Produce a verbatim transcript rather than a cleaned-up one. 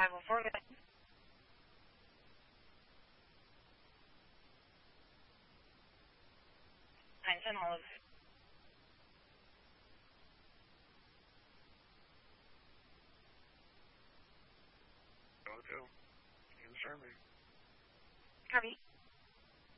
five oh four. Pine Olive. Go, go. You can start me. Copy.